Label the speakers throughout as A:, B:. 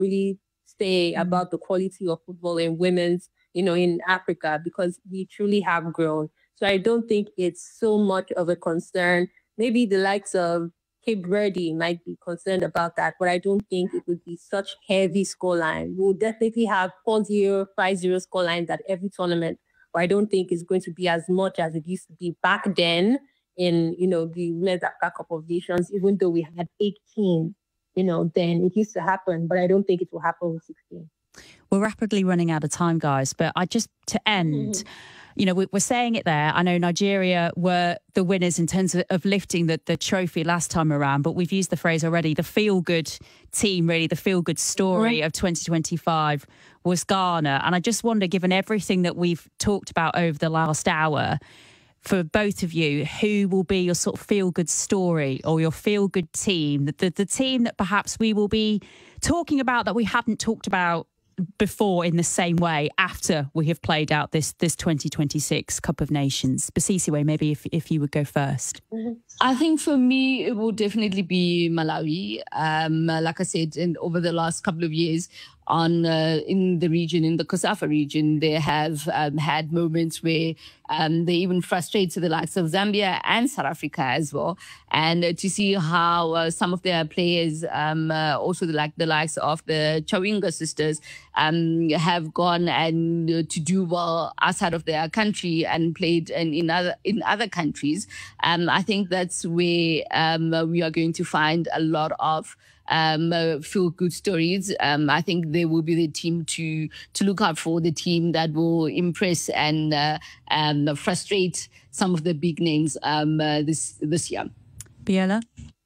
A: really say about the quality of football in women's, in Africa, because we truly have grown. So I don't think it's so much of a concern. Maybe the likes of Cape Verde might be concerned about that, but I don't think it would be such heavy scoreline. We'll definitely have 4-0, 5-0 scorelines at every tournament, but I don't think it's going to be as much as it used to be back then in, the Women's Africa Cup of Nations, even though we had 18, then it used to happen, but I don't think it will happen with 16.
B: We're rapidly running out of time, guys, but to end, we're saying it there. I know Nigeria were the winners in terms of lifting the trophy last time around, but we've used the phrase already, the feel-good team, really, the feel-good story of 2025 was Ghana. And I just wonder, given everything that we've talked about over the last hour, for both of you, who will be your sort of feel-good story or your feel-good team, the team that perhaps we will be talking about that we hadn't talked about before in the same way after we have played out this 2026 Cup of Nations? Basisiwe, maybe if you would go first.
C: I think for me, it will definitely be Malawi. Like I said, over the last couple of years, in the region, in the COSAFA region, they have had moments where they even frustrate the likes of Zambia and South Africa as well. And to see how some of their players, also the likes of the Chawinga sisters, have gone and to do well outside of their country and played in other countries. I think that's where we are going to find a lot of feel-good stories. I think they will be the team to look out for, the team that will impress and frustrate some of the big names this year.
B: Biella?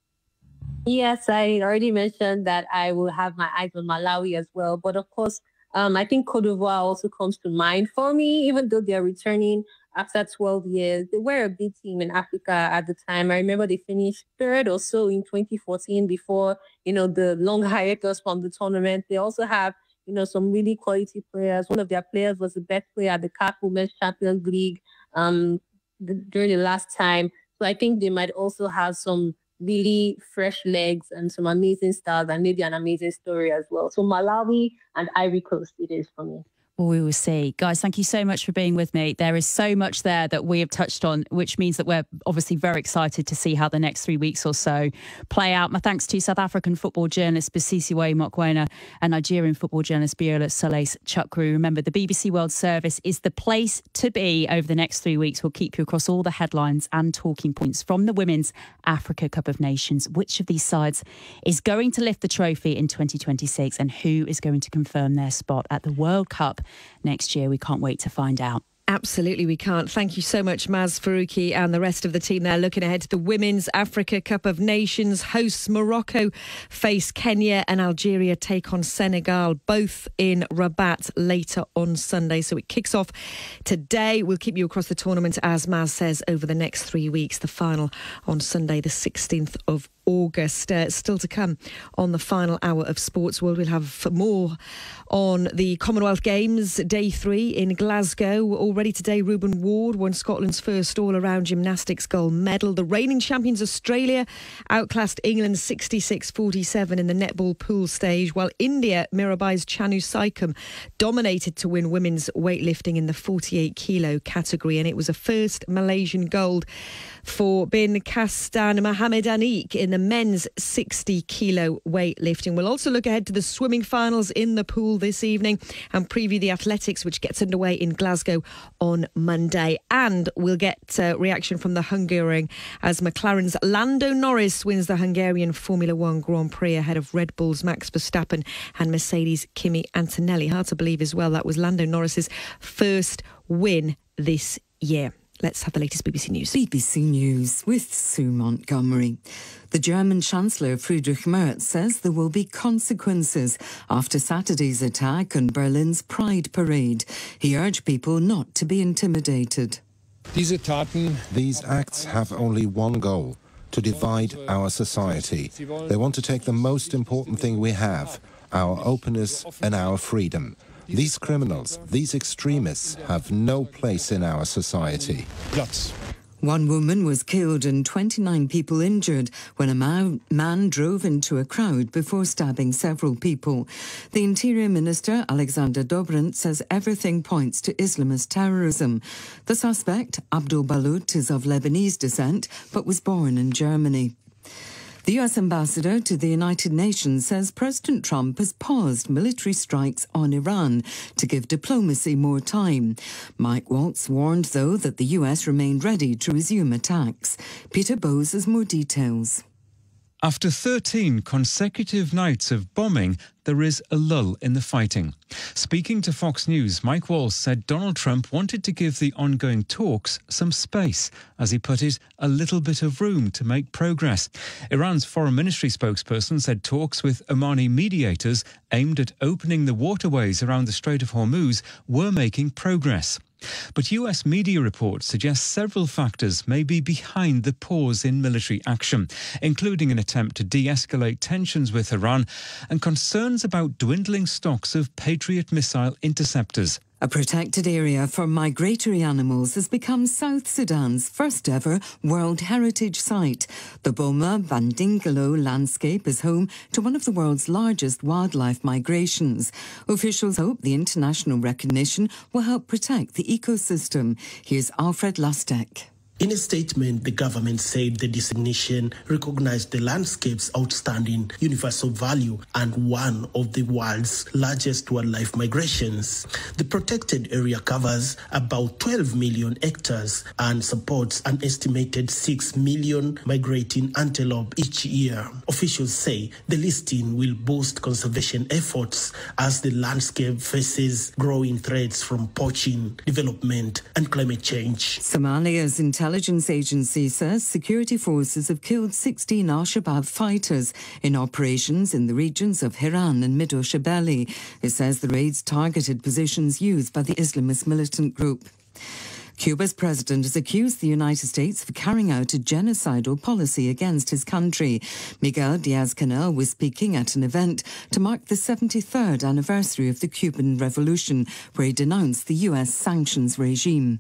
A: Yes, I already mentioned that I will have my eyes on Malawi as well. But of course, I think Cote d'Ivoire also comes to mind for me, even though they're returning after 12 years. They were a big team in Africa at the time. I remember they finished third or so in 2014 before, the long hiatus from the tournament. They also have, some really quality players. One of their players was the best player at the CAF Women's Champions League during the last time. So I think they might also have some really fresh legs and some amazing stars and maybe an amazing story as well. So Malawi and Ivory Coast it is for me.
B: Well, we will see. Guys, thank you so much for being with me. There is so much there that we have touched on, which means that we're obviously very excited to see how the next 3 weeks or so play out. My thanks to South African football journalist Basisiwe Mokoena and Nigerian football journalist Biola Solis Chukwu. Remember, the BBC World Service is the place to be over the next 3 weeks. We'll keep you across all the headlines and talking points from the Women's Africa Cup of Nations. Which of these sides is going to lift the trophy in 2026 and who is going to confirm their spot at the World Cup next year? We can't wait to find out.
D: Absolutely, we can't. Thank you so much, Maz Faruqi and the rest of the team there. Looking ahead to the Women's Africa Cup of Nations. Hosts Morocco face Kenya and Algeria take on Senegal, both in Rabat later on Sunday. So it kicks off today. We'll keep you across the tournament, as Maz says, over the next 3 weeks. The final on Sunday, the 16th of August. Still to come on the final hour of Sports World. We'll have more on the Commonwealth Games, day 3 in Glasgow. Already today, Ruben Ward won Scotland's first all-around gymnastics gold medal. The reigning champions Australia outclassed England 66-47 in the netball pool stage, while India, Mirabai's Chanu Saikum, dominated to win women's weightlifting in the 48-kilo category. And it was a first Malaysian gold for Bin Kastan Mohamed Anik in the men's 60-kilo weightlifting. We'll also look ahead to the swimming finals in the pool this evening and preview the athletics, which gets underway in Glasgow on Monday. And we'll get reaction from the Hungaroring as McLaren's Lando Norris wins the Hungarian Formula One Grand Prix ahead of Red Bull's Max Verstappen and Mercedes' Kimi Antonelli. Hard to believe as well, that was Lando Norris's first win this year. Let's have the latest BBC News.
E: BBC News with Sue Montgomery. The German Chancellor Friedrich Merz says there will be consequences after Saturday's attack on Berlin's Pride Parade. He urged people not to be intimidated.
F: These acts have only one goal: to divide our society. They want to take the most important thing we have, our openness and our freedom. These criminals, these extremists, have no place in our society.
E: One woman was killed and 29 people injured when a man drove into a crowd before stabbing several people. The Interior Minister, Alexander Dobrindt, says everything points to Islamist terrorism. The suspect, Abdul Balut, is of Lebanese descent but was born in Germany. The US ambassador to the United Nations says President Trump has paused military strikes on Iran to give diplomacy more time. Mike Waltz warned, though, that the US remained ready to resume attacks. Peter Bowes has more details.
G: After 13 consecutive nights of bombing, there is a lull in the fighting. Speaking to Fox News, Mike Waltz said Donald Trump wanted to give the ongoing talks some space, as he put it, a little bit of room to make progress. Iran's foreign ministry spokesperson said talks with Omani mediators aimed at opening the waterways around the Strait of Hormuz were making progress. But US media reports suggest several factors may be behind the pause in military action, including an attempt to de-escalate tensions with Iran and concerns about dwindling stocks of Patriot missile interceptors.
E: A protected area for migratory animals has become South Sudan's first ever World Heritage Site. The Boma Bandingalo landscape is home to one of the world's largest wildlife migrations. Officials hope the international recognition will help protect the ecosystem. Here's Alfred Lastek.
H: In a statement, the government said the designation recognized the landscape's outstanding universal value and one of the world's largest wildlife migrations. The protected area covers about 12 million hectares and supports an estimated 6 million migrating antelope each year. Officials say the listing will boost conservation efforts as the landscape faces growing threats from poaching, development and climate change.
E: Somalia's intelligence agency says security forces have killed 16 Al-Shabaab fighters in operations in the regions of Hiran and Mido Shabelle. It says the raids targeted positions used by the Islamist militant group. Cuba's president has accused the United States of carrying out a genocidal policy against his country. Miguel Diaz-Canel was speaking at an event to mark the 73rd anniversary of the Cuban Revolution, where he denounced the US sanctions regime.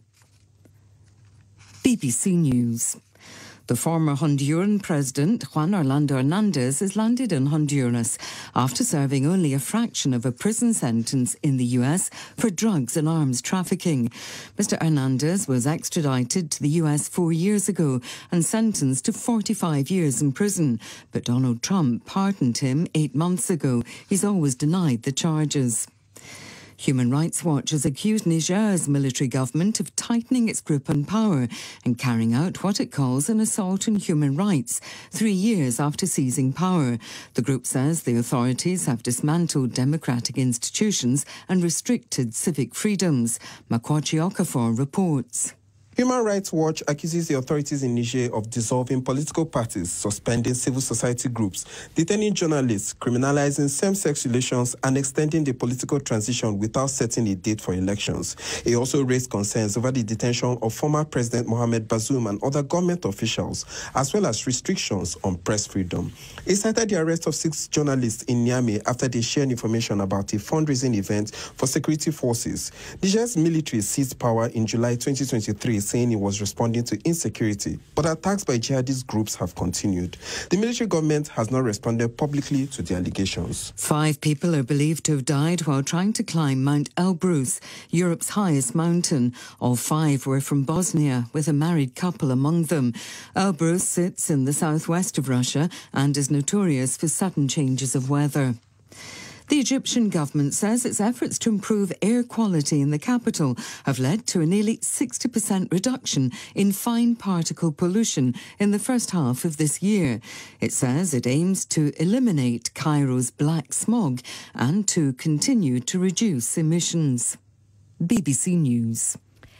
E: BBC News. The former Honduran president, Juan Orlando Hernandez, has landed in Honduras after serving only a fraction of a prison sentence in the US for drugs and arms trafficking. Mr. Hernandez was extradited to the US 4 years ago and sentenced to 45 years in prison. But Donald Trump pardoned him 8 months ago. He's always denied the charges. Human Rights Watch has accused Niger's military government of tightening its grip on power and carrying out what it calls an assault on human rights 3 years after seizing power. The group says the authorities have dismantled democratic institutions and restricted civic freedoms. Makwachi Okafor reports.
I: Human Rights Watch accuses the authorities in Niger of dissolving political parties, suspending civil society groups, detaining journalists, criminalizing same-sex relations, and extending the political transition without setting a date for elections. It also raised concerns over the detention of former President Mohamed Bazoum and other government officials, as well as restrictions on press freedom. It cited the arrest of 6 journalists in Niamey after they shared information about a fundraising event for security forces. Niger's military seized power in July 2023, saying it was responding to insecurity, but attacks by jihadist groups have continued. The military government has not responded publicly to the allegations. 5 people are believed to have died while trying to climb Mount Elbrus, Europe's highest mountain. All 5 were from Bosnia, with a married couple among them. Elbrus sits in the southwest of Russia and is notorious for sudden changes of weather. The Egyptian government says its efforts to improve air quality in the capital have led to a nearly 60% reduction in fine particle pollution in the first half of this year. It says it aims to eliminate Cairo's black smog and to continue to reduce emissions. BBC News.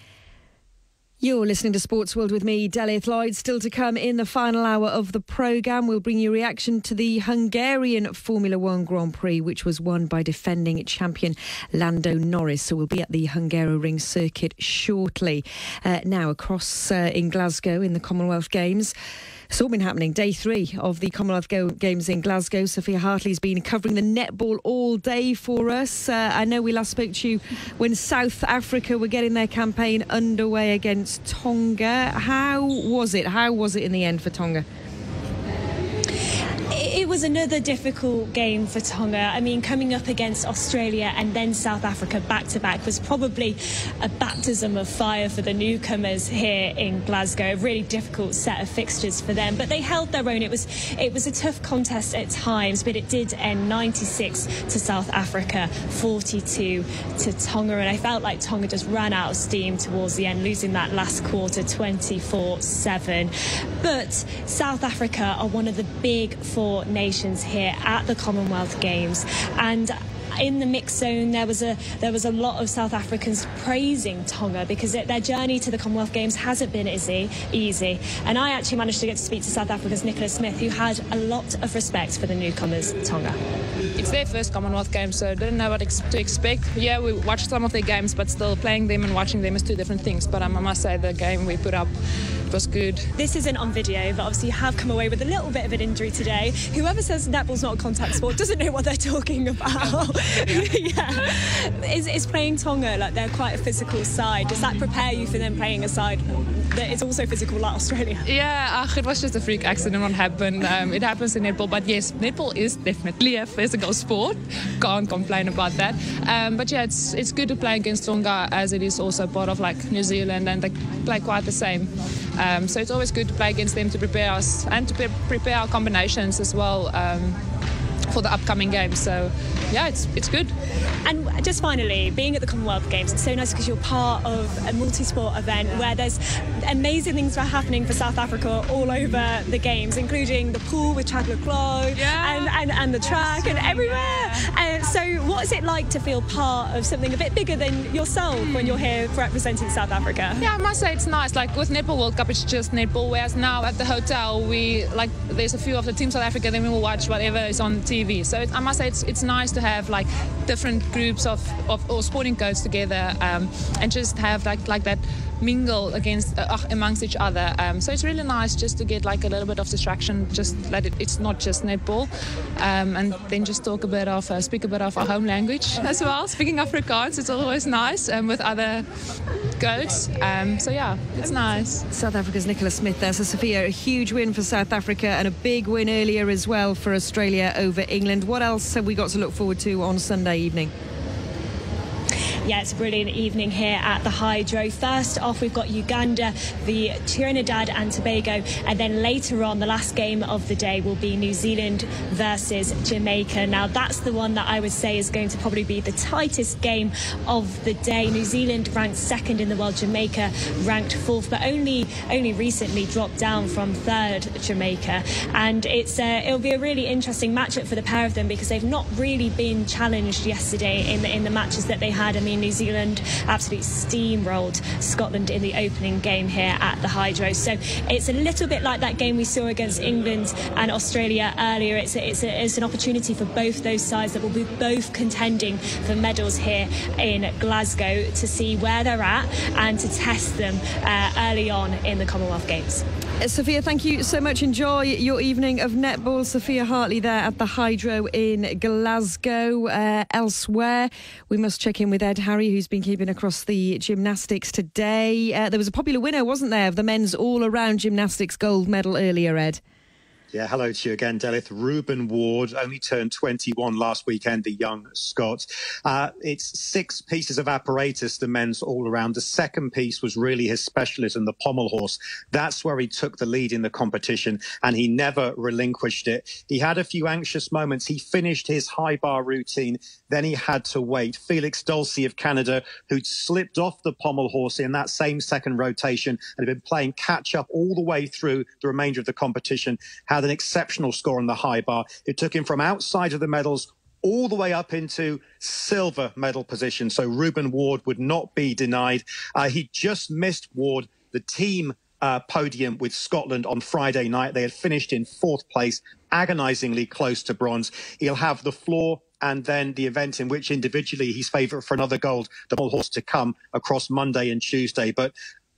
D: You're listening to Sports World with me, Delith Lloyd. Still to come in the final hour of the programme, we'll bring you reaction to the Hungarian Formula One Grand Prix, which was won by defending champion Lando Norris. So we'll be at the Hungaroring circuit shortly. Now, across in Glasgow in the Commonwealth Games, It's all been happening. Day 3 of the Commonwealth Games in Glasgow. Sophia Hartley's been covering the netball all day for us. I know we last spoke to you when South Africa were getting their campaign underway against Tonga. How was it? How was it in the end for Tonga?
J: It was another difficult game for Tonga. I mean, coming up against Australia and then South Africa back-to-back was probably a baptism of fire for the newcomers here in Glasgow. A really difficult set of fixtures for them, but they held their own. It was a tough contest at times, but it did end 96 to South Africa, 42 to Tonga, and I felt like Tonga just ran out of steam towards the end, losing that last quarter 24-7. But South Africa are one of the big 4 nations here at the Commonwealth Games, and in the mixed zone there was a lot of South Africans praising Tonga because their journey to the Commonwealth Games hasn't been easy. And I actually managed to get to speak to South Africa's Nicola Smith, who had a lot of respect for the newcomers, Tonga.
K: It's their first Commonwealth Games, so I didn't know what to expect. Yeah, we watched some of their games, but still playing them and watching them is 2 different things. But I must say the game we put up was good.
J: This isn't on video, but obviously you have come away with a little bit of an injury today. Whoever says netball's not a contact sport doesn't know what they're talking about. Yeah. Is playing Tonga, like, they're quite a physical side. Does that prepare you for them playing a side that is also physical like Australia?
K: Yeah, it was just a freak accident what happened. It happens in netball, but yes, netball is definitely a physical sport. Can't complain about that. But yeah, it's good to play against Tonga, as it is also part of like New Zealand, and they play quite the same. So it's always good to play against them to prepare us and to prepare our combinations as well for the upcoming games. So yeah, it's good.
J: And just finally, being at the Commonwealth Games, it's so nice because you're part of a multi-sport event where there's amazing things happening for South Africa all over the games, including the pool with Chadwick Clough and the track and everywhere. So what is it like to feel part of something a bit bigger than yourself when you're here representing South Africa?
K: Yeah, I must say it's nice. Like with Netball World Cup, it's just netball, whereas now at the hotel, there's a few of the Team South Africa, then we will watch whatever is on TV. So I must say it's nice to have like different groups of sporting codes together and just have like that mingle amongst each other. So it's really nice just to get like a little bit of distraction, just let it's not just netball, and then just speak a bit of our home language as well. Speaking Afrikaans, it's always nice with other codes. So yeah, it's nice.
D: South Africa's Nicola Smith there. So Sophia, a huge win for South Africa and a big win earlier as well for Australia over England. What else have we got to look forward to on Sunday evening?
J: Yeah, it's a brilliant evening here at the Hydro. First off, we've got Uganda, the Trinidad and Tobago, and then later on, the last game of the day will be New Zealand versus Jamaica. Now, that's the one that I would say is going to probably be the tightest game of the day. New Zealand ranked 2nd in the world, Jamaica ranked 4th, but only recently dropped down from 3rd Jamaica. And it'll be a really interesting matchup for the pair of them because they've not really been challenged yesterday in the matches that they had. I mean, New Zealand absolutely steamrolled Scotland in the opening game here at the Hydro. So it's a little bit like that game we saw against England and Australia earlier. It's an opportunity for both those sides that will be both contending for medals here in Glasgow to see where they're at and to test them early on in the Commonwealth Games.
D: Sophia, thank you so much. Enjoy your evening of netball. Sophia Hartley there at the Hydro in Glasgow. Elsewhere, we must check in with Ed Harry, who's been keeping across the gymnastics today. There was a popular winner, wasn't there, of the men's all-around gymnastics gold medal earlier, Ed?
L: Yeah, hello to you again, Delith. Ruben Ward only turned 21 last weekend, the young Scot. It's 6 pieces of apparatus, the men's all-around. The second piece was really his specialism, the pommel horse. That's where he took the lead in the competition, and he never relinquished it. He had a few anxious moments. He finished his high bar routine, then he had to wait. Felix Dulcie of Canada, who'd slipped off the pommel horse in that same second rotation and had been playing catch-up all the way through the remainder of the competition, had an exceptional score on the high bar. It took him from outside of the medals all the way up into silver medal position. So Ruben Ward would not be denied. He just missed Ward, the team podium with Scotland on Friday night. They had finished in 4th place, agonisingly close to bronze. He'll have the floor and then the event in which individually he's favourite for another gold, the pommel horse, to come across Monday and Tuesday. But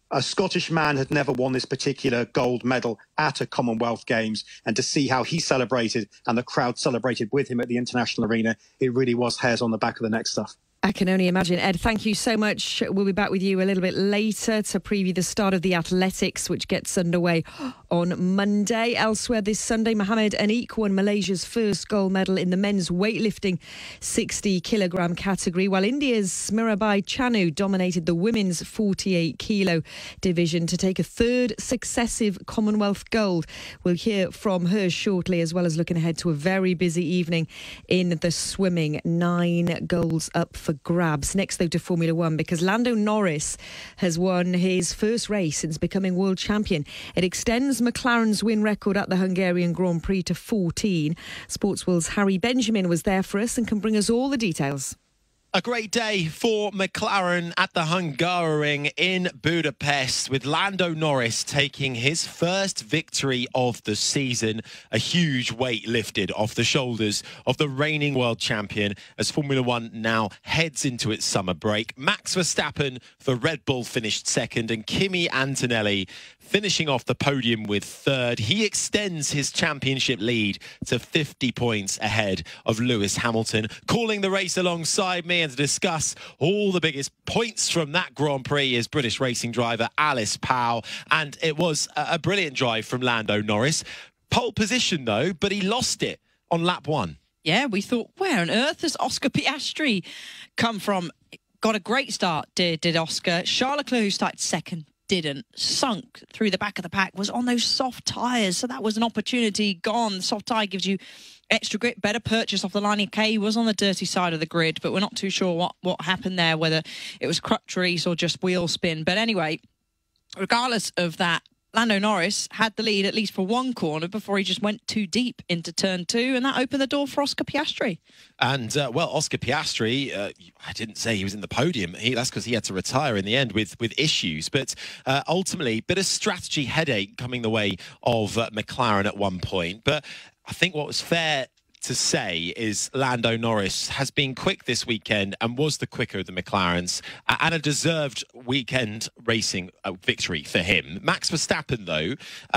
L: A Scottish man had never won this particular gold medal at a Commonwealth Games, and to see how he celebrated and the crowd celebrated with him at the international arena, it really was hairs on the back of the neck stuff.
D: I can only imagine. Ed, thank you so much. We'll be back with you a little bit later to preview the start of the athletics, which gets underway on Monday. Elsewhere this Sunday, Mohamed Anique won Malaysia's first gold medal in the men's weightlifting 60-kilogram category, while India's Mirabai Chanu dominated the women's 48-kilo division to take a third successive Commonwealth gold. We'll hear from her shortly, as well as looking ahead to a very busy evening in the swimming. 9 golds up for grabs. Next, though, to Formula One, because Lando Norris has won his first race since becoming world champion. It extends McLaren's win record at the Hungarian Grand Prix to 14. Sportsworld's Harry Benjamin was there for us and can bring us all the details.
M: A great day for McLaren at the Hungaroring in Budapest, with Lando Norris taking his first victory of the season. A huge weight lifted off the shoulders of the reigning world champion as Formula One now heads into its summer break. Max Verstappen for Red Bull finished second, and Kimi Antonelli finishing off the podium with third. He extends his championship lead to 50 points ahead of Lewis Hamilton. Calling the race alongside me and to discuss all the biggest points from that Grand Prix is British racing driver Alice Powell. And it was a brilliant drive from Lando Norris. Pole position though, but he lost it on lap 1.
N: Yeah, we thought, where on earth has Oscar Piastri come from? Got a great start, did Oscar. Charles Leclerc, who started second, didn't. Sunk through the back of the pack, was on those soft tyres, so that was an opportunity gone. The soft tyre gives you extra grip, better purchase off the line. Okay, he was on the dirty side of the grid, but we're not too sure what happened there, whether it was crutch release or just wheel spin. But anyway, regardless of that, Lando Norris had the lead at least for one corner before he just went too deep into turn 2, and that opened the door for Oscar Piastri.
M: And, well, Oscar Piastri, I didn't say he was in the podium. That's because he had to retire in the end with issues. But ultimately, bit of strategy headache coming the way of McLaren at one point. But I think what was fair to say is Lando Norris has been quick this weekend and was the quicker of the McLarens, and a deserved weekend racing victory for him. Max Verstappen, though,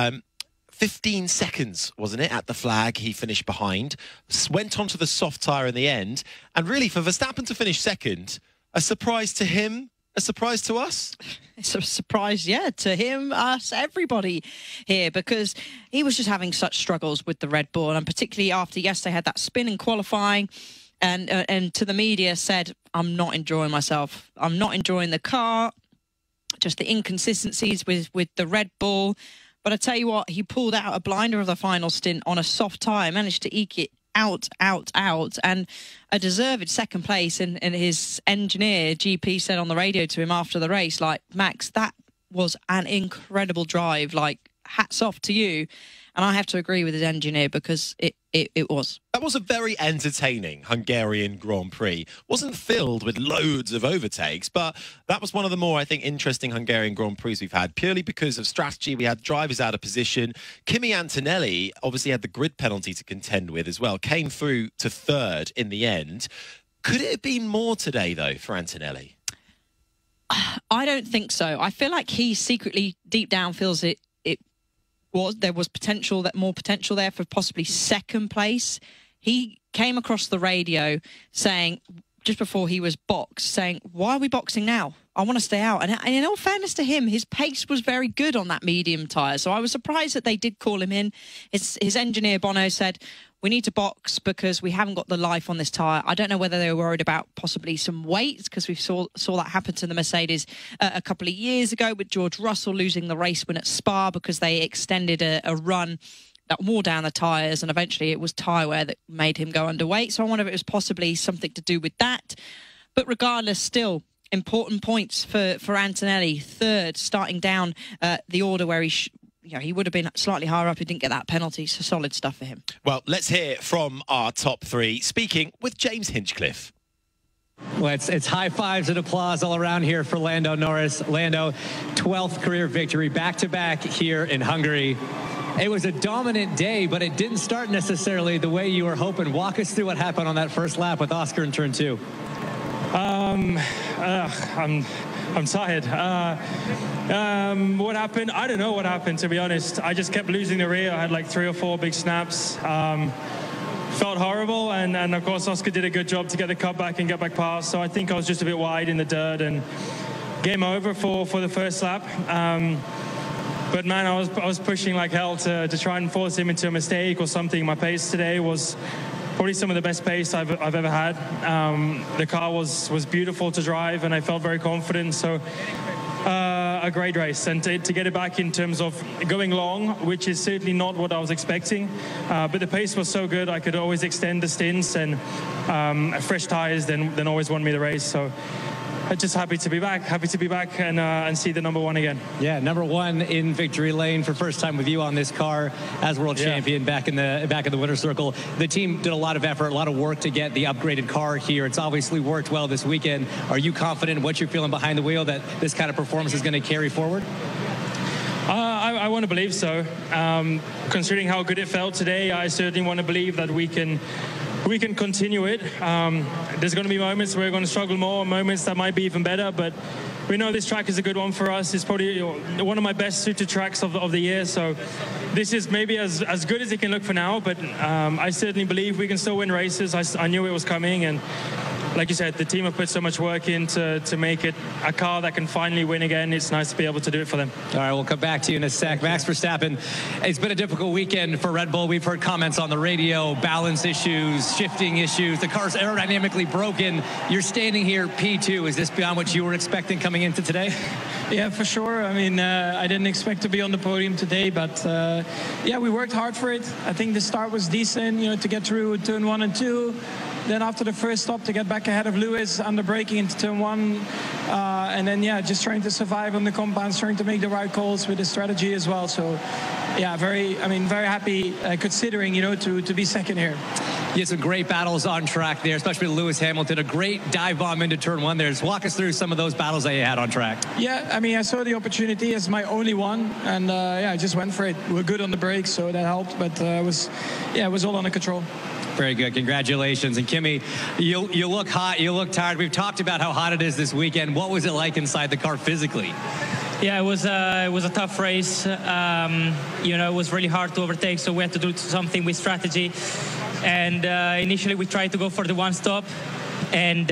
M: 15 seconds, wasn't it, at the flag he finished behind, went onto the soft tyre in the end, and really for Verstappen to finish second, a surprise to him, a surprise to us?
N: It's a surprise, yeah, to him, us, everybody here, because he was just having such struggles with the Red Bull, and particularly after yesterday had that spin in qualifying, and to the media said, I'm not enjoying myself. I'm not enjoying the car, just the inconsistencies with the Red Bull. But I tell you what, he pulled out a blinder of the final stint on a soft tyre, managed to eke it out, and a deserved second place. And his engineer, GP, said on the radio to him after the race, like, Max, that was an incredible drive. Like, hats off to you. And I have to agree with his engineer, because it was.
M: That was a very entertaining Hungarian Grand Prix. Wasn't filled with loads of overtakes, but that was one of the more, I think, interesting Hungarian Grand Prix we've had, purely because of strategy. We had drivers out of position. Kimi Antonelli obviously had the grid penalty to contend with as well, came through to third in the end. Could it have been more today, though, for Antonelli?
N: I don't think so. I feel like he secretly, deep down, feels there was more potential there for possibly second place. He came across the radio saying, just before he was boxed, saying, why are we boxing now? I want to stay out. And in all fairness to him, his pace was very good on that medium tyre. So I was surprised that they did call him in. His engineer, Bono, said, we need to box because we haven't got the life on this tyre. I don't know whether they were worried about possibly some weight, because we saw that happen to the Mercedes a couple of years ago with George Russell losing the race win at Spa because they extended a run that wore down the tyres, and eventually it was tyre wear that made him go underweight. So I wonder if it was possibly something to do with that. But regardless, still important points for Antonelli. Third, starting down the order where he would have been slightly higher up. He didn't get that penalty, so solid stuff for him.
M: Well, let's hear from our top 3, speaking with James Hinchcliffe.
O: Well, it's high fives and applause all around here for Lando Norris. Lando, 12th career victory, back-to-back here in Hungary. It was a dominant day, but it didn't start necessarily the way you were hoping. Walk us through what happened on that first lap with Oscar in turn 2.
P: I'm tired. What happened? I don't know what happened, to be honest. I just kept losing the rear. I had like 3 or 4 big snaps. Felt horrible, and of course Oscar did a good job to get the cut back and get back past. So I think I was just a bit wide in the dirt, and game over for the first lap. But man, I was pushing like hell to try and force him into a mistake or something. My pace today was probably some of the best pace I've ever had. The car was beautiful to drive, and I felt very confident. So a great race, and to get it back in terms of going long, which is certainly not what I was expecting. But the pace was so good, I could always extend the stints, and fresh tires then always won me the race. So I'm just happy to be back and see the number 1 again.
O: Yeah, number 1 in victory lane for first time with you on this car as world champion back in the winner's circle. The team did a lot of effort, a lot of work to get the upgraded car here. It's obviously worked well this weekend. Are you confident in what you're feeling behind the wheel that this kind of performance is going to carry forward?
P: I want to believe so. Considering how good it felt today, I certainly want to believe that we can continue it. There's going to be moments where we're going to struggle more, moments that might be even better, but we know this track is a good one for us. It's probably one of my best suited tracks of the year, so this is maybe as good as it can look for now, but I certainly believe we can still win races. I knew it was coming, and like you said, the team have put so much work in to make it a car that can finally win again. It's nice to be able to do it for them.
O: All right, we'll come back to you in a sec. Max Verstappen, it's been a difficult weekend for Red Bull. We've heard comments on the radio, balance issues, shifting issues. The car's aerodynamically broken. You're standing here P2. Is this beyond what you were expecting coming into today?
Q: Yeah, for sure. I mean, I didn't expect to be on the podium today, but yeah, we worked hard for it. I think the start was decent, to get through turn 1 and 2. Then after the first stop, to get back ahead of Lewis under braking into turn 1. And then, yeah, just trying to survive on the compounds, trying to make the right calls with the strategy as well. So, yeah, very happy considering, to be second here.
O: You had some great battles on track there, especially with Lewis Hamilton. A great dive bomb into turn 1 there. Just walk us through some of those battles that you had on track.
Q: Yeah, I mean, I saw the opportunity as my only one, and yeah, I just went for it. We're good on the brakes, so that helped, but it was all under control.
O: Very good. Congratulations. And Kimi, you look hot. You look tired. We've talked about how hot it is this weekend. What was it like inside the car physically?
R: Yeah, it was a tough race. It was really hard to overtake, so we had to do something with strategy. And initially we tried to go for the one stop, and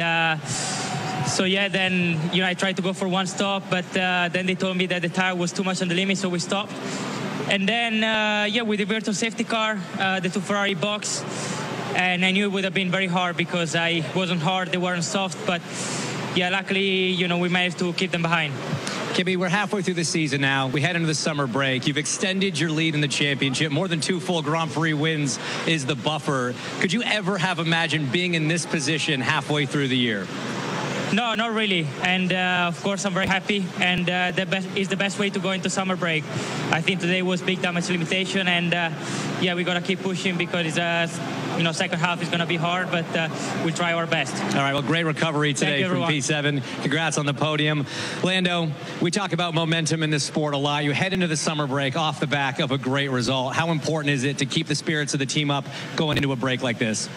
R: so yeah, then I tried to go for one stop, but then they told me that the tire was too much on the limit, so we stopped. And then with the virtual safety car, the two Ferrari box, and I knew it would have been very hard because I wasn't hard, they weren't soft, but yeah, luckily we managed to keep them behind.
O: Kimi, we're halfway through the season now. We head into the summer break. You've extended your lead in the championship. More than 2 full Grand Prix wins is the buffer. Could you ever have imagined being in this position halfway through the year?
R: No, not really. And of course, I'm very happy. And the best way to go into summer break. I think today was big damage limitation, and yeah, we gotta keep pushing because second half is gonna be hard, but we'll try our best.
O: All right. Well, great recovery today from P7. Congrats on the podium, Lando. We talk about momentum in this sport a lot. You head into the summer break off the back of a great result. How important is it to keep the spirits of the team up going into a break like this?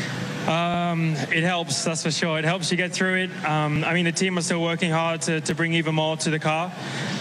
P: It helps, that's for sure. It helps you get through it. I mean, the team are still working hard to bring even more to the car.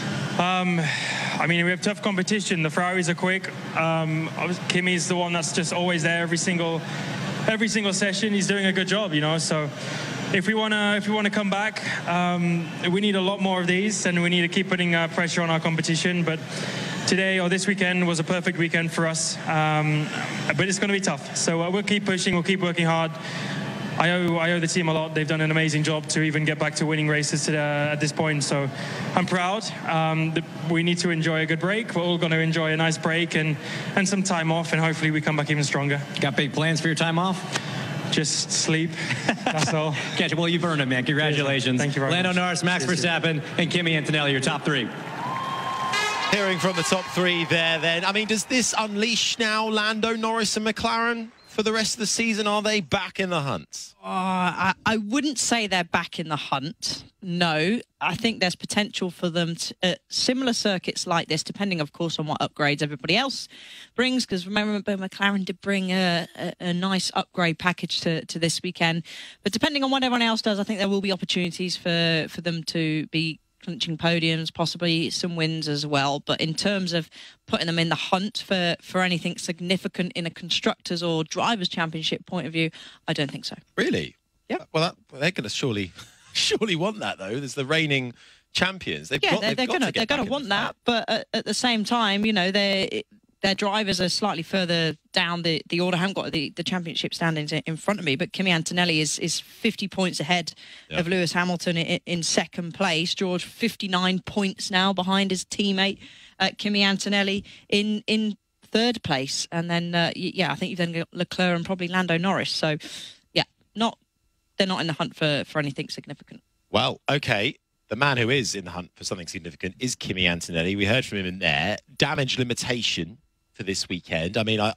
P: I mean, we have tough competition. The Ferraris are quick. Kimi's the one that's just always there every single session. He's doing a good job, So if we wanna come back, we need a lot more of these, and we need to keep putting pressure on our competition. But today or this weekend was a perfect weekend for us, but it's going to be tough. So we'll keep pushing, we'll keep working hard. I owe the team a lot. They've done an amazing job to even get back to winning races at this point. So I'm proud. We need to enjoy a good break. We're all going to enjoy a nice break and some time off, and hopefully we come back even stronger.
O: Got big plans for your time off?
P: Just sleep. That's all.
O: Well, you've earned it, man. Congratulations.
P: Thank you very much.
O: Lando Norris, Max Verstappen, and Kimi Antonelli, your top 3.
M: Hearing from the top 3 there, then. I mean, does this unleash now Lando Norris and McLaren for the rest of the season? Are they back in the hunt?
N: I wouldn't say they're back in the hunt. No, I think there's potential for them to, similar circuits like this, depending, of course, on what upgrades everybody else brings. Because remember, McLaren did bring a nice upgrade package to this weekend. But depending on what everyone else does, I think there will be opportunities for them to be clinching podiums, possibly some wins as well. But in terms of putting them in the hunt for anything significant in a constructors or drivers championship point of view, I don't think so.
M: Really?
N: Yeah.
M: Well, they're going to surely want that, though. There's the reigning champions.
N: They're going to want that. But at the same time, you know, their drivers are slightly further down the order. I haven't got the championship standings in front of me, but Kimi Antonelli is 50 points ahead of Lewis Hamilton in second place. George, 59 points now behind his teammate Kimi Antonelli in third place. And then, I think you've then got Leclerc and probably Lando Norris. So, yeah, they're not in the hunt for anything significant.
M: Well, okay. The man who is in the hunt for something significant is Kimi Antonelli. We heard from him in there. Damage limitation for this weekend. I mean, I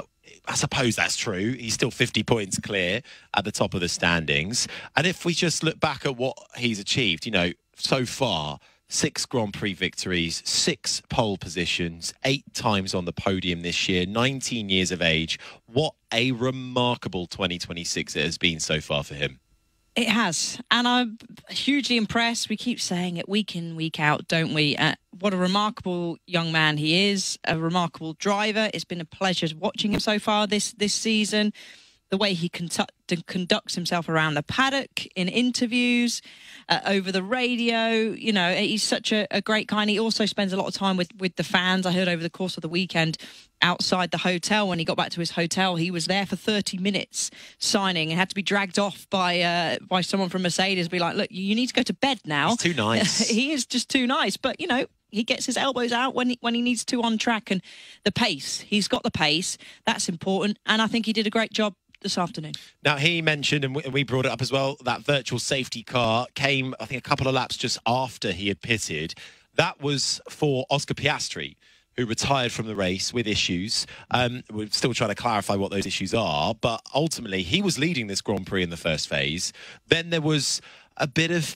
M: suppose that's true. He's still 50 points clear at the top of the standings. And if we just look back at what he's achieved, you know, so far, 6 Grand Prix victories, 6 pole positions, 8 times on the podium this year, 19 years of age. What a remarkable 2026 it has been so far for him.
N: It has. And I'm hugely impressed. We keep saying it week in, week out, don't we? What a remarkable young man he is, a remarkable driver. It's been a pleasure watching him so far this season. The way he conducts himself around the paddock, in interviews, over the radio. You know, he's such a great guy. And he also spends a lot of time with the fans. I heard over the course of the weekend outside the hotel, when he got back to his hotel, he was there for 30 minutes signing and had to be dragged off by someone from Mercedes. Be like, look, you need to go to bed now.
M: He's too nice.
N: He is just too nice. But, you know, he gets his elbows out when he needs to on track. And the pace, he's got the pace. That's important. And I think he did a great job this afternoon.
M: Now, he mentioned, and we brought it up as well, that virtual safety car came, I think, a couple of laps just after he had pitted. That was for Oscar Piastri, who retired from the race with issues. We're still trying to clarify what those issues are, but ultimately he was leading this Grand Prix in the first phase. Then there was a bit of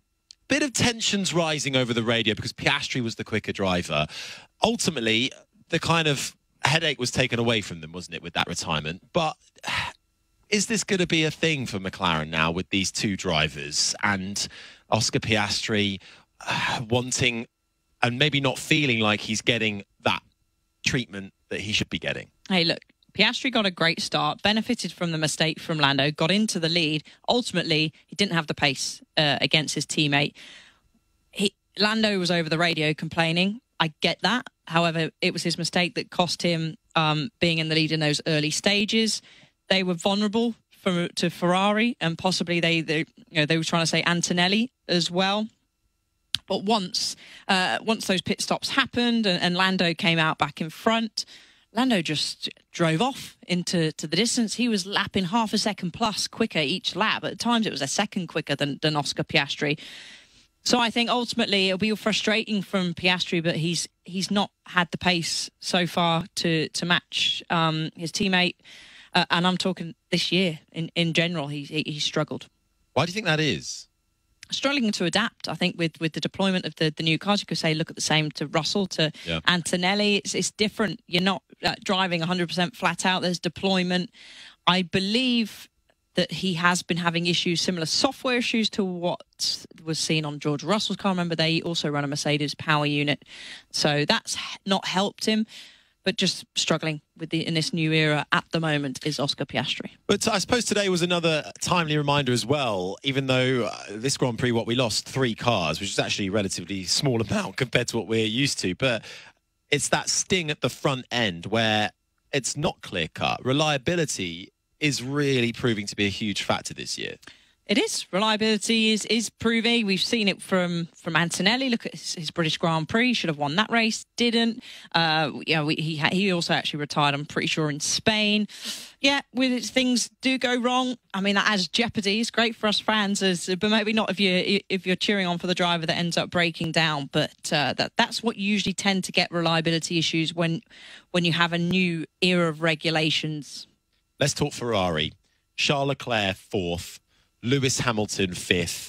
M: tensions rising over the radio because Piastri was the quicker driver. Ultimately, the kind of headache was taken away from them, wasn't it, with that retirement? But is this going to be a thing for McLaren now with these two drivers and Oscar Piastri wanting and maybe not feeling like he's getting that treatment that he should be getting?
N: Hey, look, Piastri got a great start, benefited from the mistake from Lando, got into the lead. Ultimately, he didn't have the pace against his teammate. Lando was over the radio complaining. I get that. However, it was his mistake that cost him being in the lead in those early stages. They were vulnerable to Ferrari, and possibly they were trying to say Antonelli as well. But once those pit stops happened and Lando came out back in front, Lando just drove off into the distance. He was lapping half a second plus quicker each lap. At times, it was a second quicker than Oscar Piastri. So I think ultimately it'll be frustrating from Piastri, but he's not had the pace so far to match his teammate. And I'm talking this year in general. He's struggled.
M: Why do you think that is?
N: Struggling to adapt, I think, with the deployment of the new cars. You could say, look at the same to Russell, to Antonelli. It's different. You're not driving 100% flat out. There's deployment. I believe that he has been having issues, similar software issues to what was seen on George Russell's car. Remember, they also run a Mercedes power unit. So that's not helped him. But just struggling in this new era at the moment is Oscar Piastri.
M: But I suppose today was another timely reminder as well, even though this Grand Prix, we lost 3 cars, which is actually a relatively small amount compared to what we're used to. But it's that sting at the front end where it's not clear-cut. Reliability is really proving to be a huge factor this year.
N: It is. Reliability is proving. We've seen it from Antonelli. Look at his British Grand Prix. Should have won that race. Didn't. He also actually retired, I'm pretty sure, in Spain. Yeah, things do go wrong. I mean, that adds jeopardy. It's great for us fans, but maybe not if you're cheering on for the driver that ends up breaking down. But that's what you usually tend to get reliability issues when you have a new era of regulations.
M: Let's talk Ferrari. Charles Leclerc 4th, Lewis Hamilton 5th.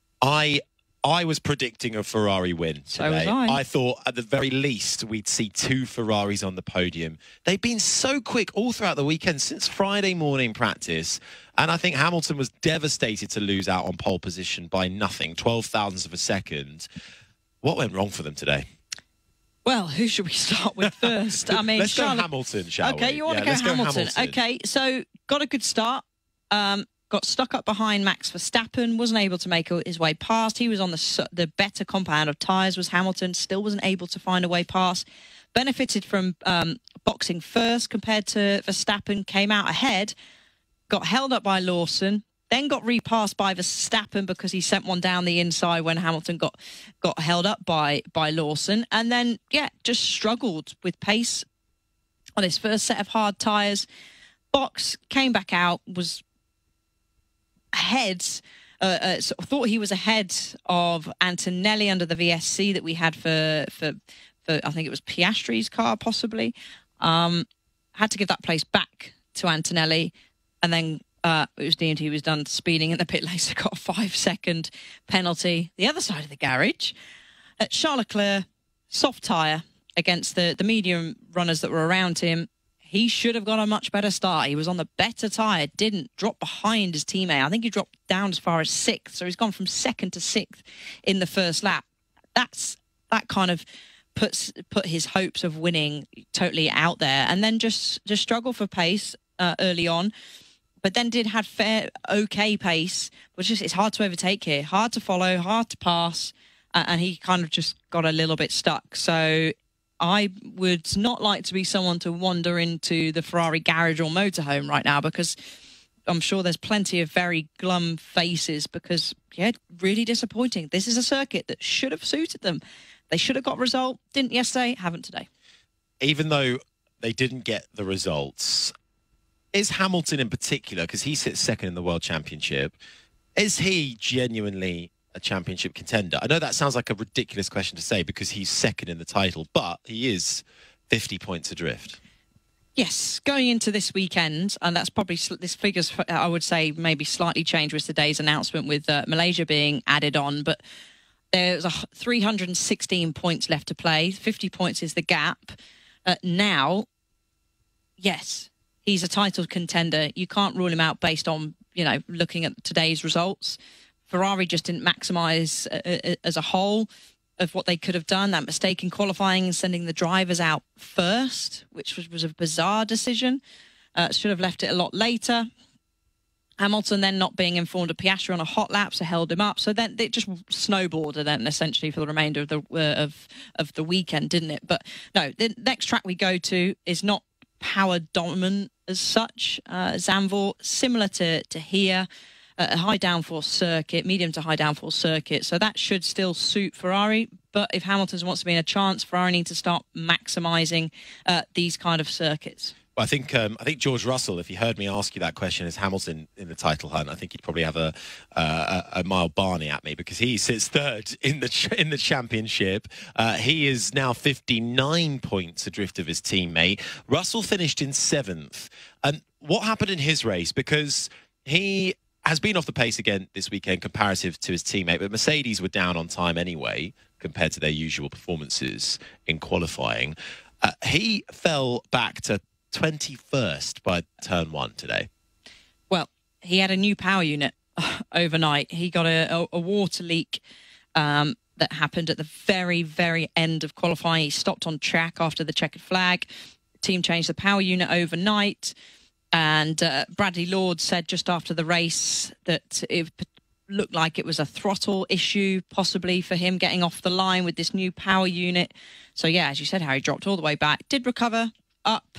M: I was predicting a Ferrari win today.
N: So was I.
M: I thought at the very least we'd see 2 Ferraris on the podium. They've been so quick all throughout the weekend since Friday morning practice. And I think Hamilton was devastated to lose out on pole position by nothing, 12 thousandths of a second. What went wrong for them today?
N: Well, who should we start with first? I mean,
M: let's go Hamilton, shall we?
N: Okay, you want to go Hamilton. Okay, so got a good start. Got stuck up behind Max Verstappen, wasn't able to make his way past. He was on the better compound of tyres, was Hamilton, still wasn't able to find a way past. Benefited from boxing first compared to Verstappen, came out ahead, got held up by Lawson, then got repassed by Verstappen because he sent one down the inside when Hamilton got held up by Lawson. And then, yeah, just struggled with pace on his first set of hard tyres. Box, came back out, was ahead, thought he was ahead of Antonelli under the VSC that we had for I think it was Piastri's car, possibly. Had to give that place back to Antonelli, and then it was deemed he was done speeding in the pit lane, so got a 5-second penalty. The other side of the garage, Charles Leclerc, soft tyre against the medium runners that were around him. He should have got a much better start. He was on the better tyre, didn't drop behind his teammate. I think he dropped down as far as 6th, so he's gone from 2nd to 6th in the first lap. That kind of put his hopes of winning totally out there, and then just struggle for pace early on, but then did have okay pace, but it's hard to overtake here, hard to follow, hard to pass, and he kind of just got a little bit stuck. So I would not like to be someone to wander into the Ferrari garage or motorhome right now, because I'm sure there's plenty of very glum faces, because, yeah, really disappointing. This is a circuit that should have suited them. They should have got a result. Didn't yesterday, haven't today.
M: Even though they didn't get the results, is Hamilton in particular, because he sits 2nd in the World Championship, is he genuinely a championship contender? I know that sounds like a ridiculous question to say because he's 2nd in the title, but he is 50 points adrift.
N: Yes, going into this weekend, and that's probably this figure's, I would say, maybe slightly changed with today's announcement with Malaysia being added on, but there's 316 points left to play. 50 points is the gap. Now, yes, he's a title contender. You can't rule him out based on, looking at today's results. Ferrari just didn't maximise as a whole of what they could have done. That mistake in qualifying and sending the drivers out first, which was a bizarre decision. Should have left it a lot later. Hamilton then not being informed of Piastri on a hot lap, so held him up. So then it just snowballed then essentially for the remainder of the weekend, didn't it? But no, the next track we go to is not power dominant as such. Zandvoort, similar to here. A high downforce circuit, medium to high downforce circuit. So that should still suit Ferrari. But if Hamilton wants to be in a chance, Ferrari need to start maximising these kind of circuits.
M: Well, I think George Russell, if he heard me ask you that question, is Hamilton in the title hunt, I think he'd probably have a mild Barney at me, because he sits 3rd in the championship. He is now 59 points adrift of his teammate. Russell finished in 7th. And what happened in his race? Because he has been off the pace again this weekend comparative to his teammate, but Mercedes were down on time anyway compared to their usual performances in qualifying. He fell back to 21st by turn 1 today.
N: Well, he had a new power unit overnight. He got a water leak that happened at the very, very end of qualifying. He stopped on track after the checkered flag. The team changed the power unit overnight. And Bradley Lord said just after the race that it looked like it was a throttle issue, possibly, for him getting off the line with this new power unit. So, yeah, as you said, Harry dropped all the way back, did recover up.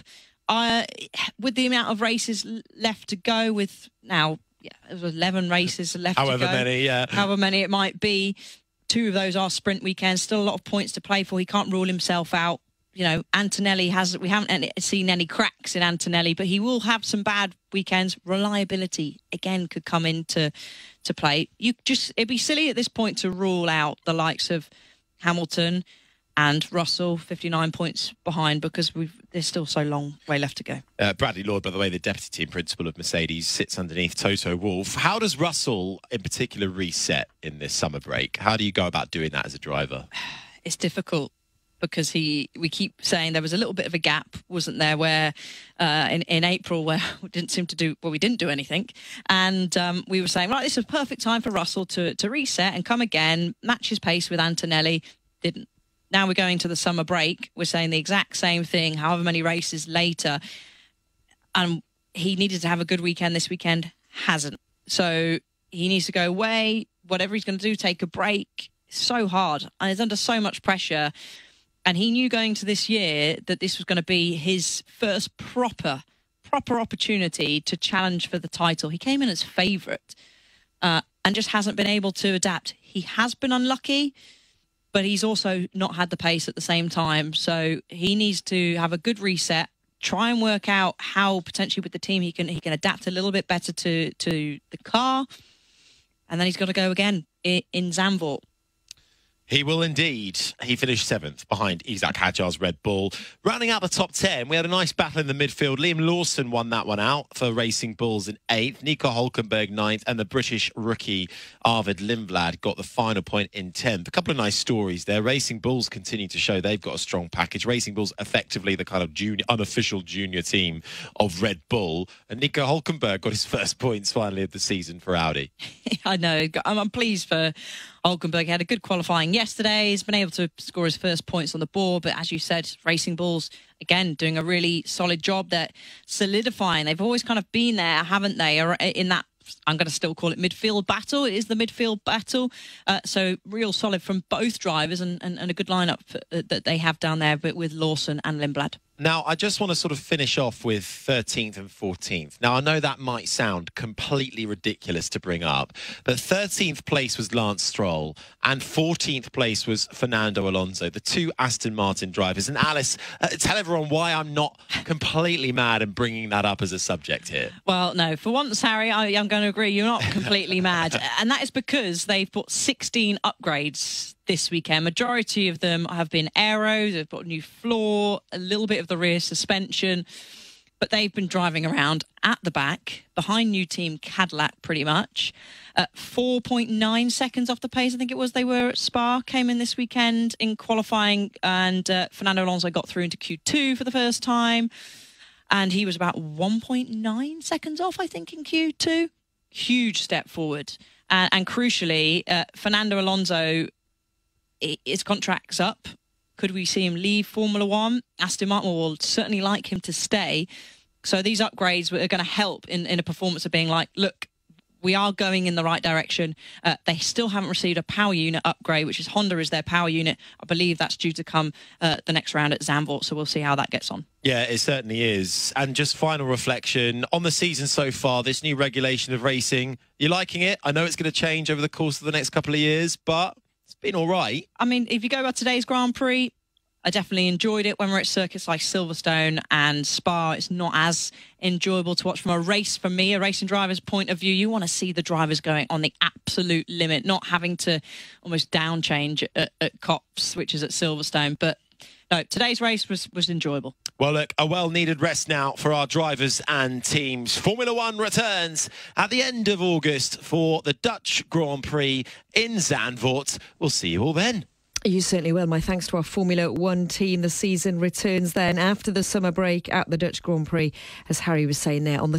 N: With the amount of races left to go, with now, it was 11 races left to go. However many it might be. 2 of those are sprint weekends, still a lot of points to play for. He can't rule himself out. Antonelli we haven't seen any cracks in Antonelli, but he will have some bad weekends. Reliability, again, could come into play. It'd be silly at this point to rule out the likes of Hamilton and Russell 59 points behind because there's still so long way left to go.
M: Bradley Lord, by the way, the deputy team principal of Mercedes, sits underneath Toto Wolff. How does Russell in particular reset in this summer break? How do you go about doing that as a driver?
N: It's difficult because we keep saying there was a little bit of a gap, wasn't there, where in April where we didn't do anything, and we were saying, right, this is a perfect time for Russell to reset and come again, match his pace with Antonelli. Didn't. Now we're going to the summer break. We're saying the exact same thing, however many races later. And he needed to have a good weekend this weekend. Hasn't. So he needs to go away. Whatever he's going to do, take a break. It's so hard. And he's under so much pressure. And he knew going to this year that this was going to be his first proper opportunity to challenge for the title. He came in as favourite and just hasn't been able to adapt. He has been unlucky, but he's also not had the pace at the same time. So he needs to have a good reset, try and work out how potentially with the team he can adapt a little bit better to the car. And then he's got to go again in Zandvoort.
M: He will indeed. He finished 7th behind Isaac Hadjar's Red Bull. Rounding out the top 10, we had a nice battle in the midfield. Liam Lawson won that one out for Racing Bulls in 8th. Nico Hulkenberg 9th. And the British rookie Arvid Lindblad got the final point in 10th. A couple of nice stories there. Racing Bulls continue to show they've got a strong package. Racing Bulls effectively the kind of unofficial junior team of Red Bull. And Nico Hulkenberg got his first points finally of the season for Audi.
N: I know. I'm pleased for Hulkenberg. He had a good qualifying yesterday. He's been able to score his first points on the board. But as you said, Racing Bulls, again, doing a really solid job. They're solidifying. They've always kind of been there, haven't they, in that, I'm going to still call it midfield battle. It is the midfield battle. So real solid from both drivers and a good lineup that they have down there with Lawson and Lindblad.
M: Now, I just want to sort of finish off with 13th and 14th. Now, I know that might sound completely ridiculous to bring up, but 13th place was Lance Stroll and 14th place was Fernando Alonso, the two Aston Martin drivers. And Alice, tell everyone why I'm not completely mad and bringing that up as a subject here.
N: Well, no, for once, Harry, I'm going to agree. You're not completely mad. And that is because they've put 16 upgrades this weekend. Majority of them have been aero. They've got a new floor, a little bit of the rear suspension, but they've been driving around at the back behind new team Cadillac pretty much. 4.9 seconds off the pace, I think it was, they were at Spa, came in this weekend in qualifying, and Fernando Alonso got through into Q2 for the first time, and he was about 1.9 seconds off, I think, in Q2. Huge step forward. And crucially, Fernando Alonso, his contract's up. Could we see him leave Formula One? Aston Martin will certainly like him to stay. So these upgrades are going to help in a performance of being like, look, we are going in the right direction. They still haven't received a power unit upgrade, which is Honda is their power unit. I believe that's due to come the next round at Zandvoort. So we'll see how that gets on.
M: Yeah, it certainly is. And just final reflection on the season so far, this new regulation of racing, you liking it? I know it's going to change over the course of the next couple of years, but it's been all right.
N: I mean, if you go by today's Grand Prix, I definitely enjoyed it. When we're at circuits like Silverstone and Spa, it's not as enjoyable to watch from a racing driver's point of view. You want to see the drivers going on the absolute limit, not having to almost down change at Copse, which is at Silverstone. But no, today's race was enjoyable.
M: Well, look, a well-needed rest now for our drivers and teams. Formula One returns at the end of August for the Dutch Grand Prix in Zandvoort. We'll see you all then.
D: You certainly will. My thanks to our Formula One team. The season returns then after the summer break at the Dutch Grand Prix, as Harry was saying there, on the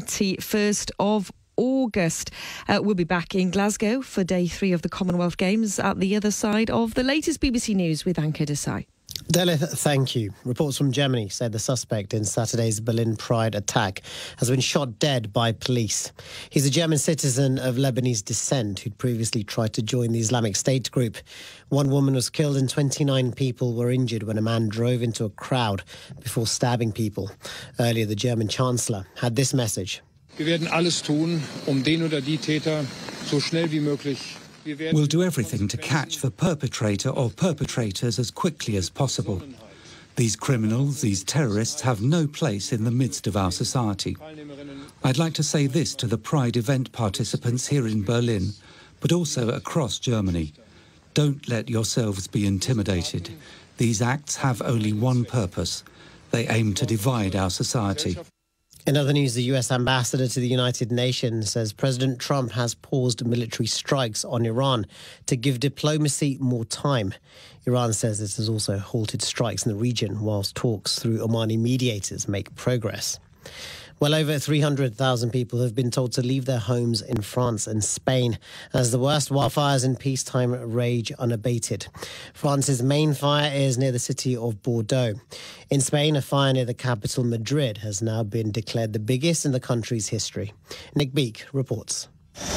D: 21st of August. We'll be back in Glasgow for day 3 of the Commonwealth Games at the other side of the latest BBC News with Anke Desai.
S: Delith, thank you. Reports from Germany said the suspect in Saturday's Berlin Pride attack has been shot dead by police. He's a German citizen of Lebanese descent who'd previously tried to join the Islamic State group. One woman was killed and 29 people were injured when a man drove into a crowd before stabbing people. Earlier, the German Chancellor had this message.
T: Wir werden alles tun, den oder die Täter so schnell wie möglich.
U: We'll do everything to catch the perpetrator or perpetrators as quickly as possible. These criminals, these terrorists, have no place in the midst of our society. I'd like to say this to the Pride event participants here in Berlin, but also across Germany. Don't let yourselves be intimidated. These acts have only one purpose. They aim to divide our society.
S: In other news, the US ambassador to the United Nations says President Trump has paused military strikes on Iran to give diplomacy more time. Iran says it has also halted strikes in the region whilst talks through Omani mediators make progress. Well over 300,000 people have been told to leave their homes in France and Spain as the worst wildfires in peacetime rage unabated. France's main fire is near the city of Bordeaux. In Spain, a fire near the capital Madrid has now been declared the biggest in the country's history. Nick Beak reports.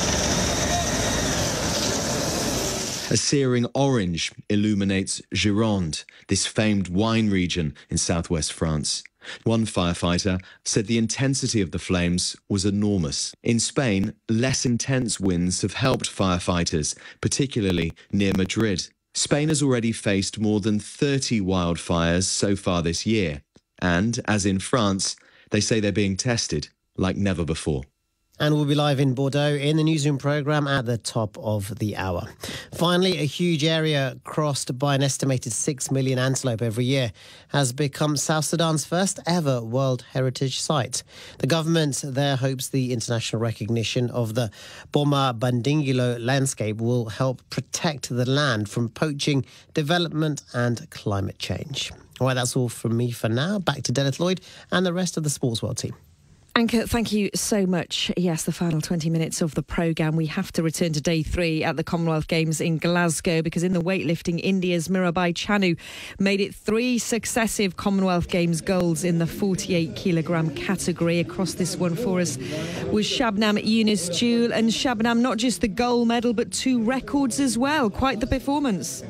C: A searing orange illuminates Gironde, this famed wine region in southwest France. One firefighter said the intensity of the flames was enormous. In Spain, less intense winds have helped firefighters, particularly near Madrid. Spain has already faced more than 30 wildfires so far this year. And, as in France, they say they're being tested like never before.
S: And we'll be live in Bordeaux in the newsroom programme at the top of the hour. Finally, a huge area crossed by an estimated 6 million antelope every year has become South Sudan's first ever World Heritage Site. The government there hopes the international recognition of the Boma Bandingilo landscape will help protect the land from poaching, development and climate change. All right, that's all from me for now. Back to Dennis Lloyd and the rest of the Sports World team.
D: Anka, thank you so much. Yes, the final 20 minutes of the programme. We have to return to day 3 at the Commonwealth Games in Glasgow because in the weightlifting, India's Mirabai Chanu made it 3 successive Commonwealth Games golds in the 48-kilogram category. Across this one for us was Shabnam Yunus-Jewel. And Shabnam, not just the gold medal, but 2 records as well. Quite the performance.